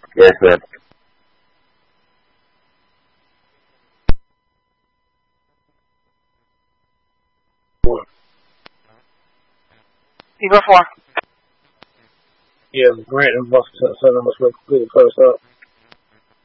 Yes, sir. You go for. Yeah, Grant and Buster set them up really close up.